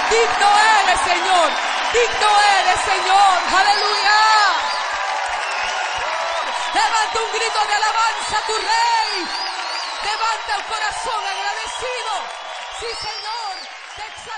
Digno eres, Señor. Digno eres, Señor. Aleluya. Levanta un grito de alabanza a tu Rey. Levanta un corazón agradecido. Sí, Señor.